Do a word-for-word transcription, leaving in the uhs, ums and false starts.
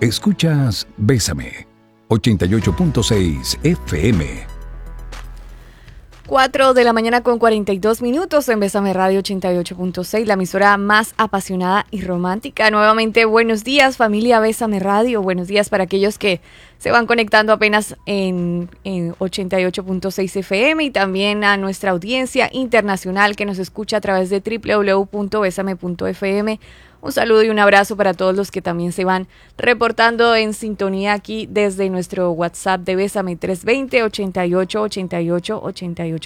Escuchas Bésame, ochenta y ocho punto seis F M. cuatro de la mañana con cuarenta y dos minutos en Bésame Radio ochenta y ocho punto seis, la emisora más apasionada y romántica. Nuevamente, buenos días, familia Bésame Radio. Buenos días para aquellos que se van conectando apenas en, en ochenta y ocho punto seis F M y también a nuestra audiencia internacional que nos escucha a través de doble u doble u doble u punto besame punto f m. Un saludo y un abrazo para todos los que también se van reportando en sintonía aquí desde nuestro WhatsApp de Bésame tres dos cero, ochenta y ocho, ochenta y ocho, ochenta y ocho.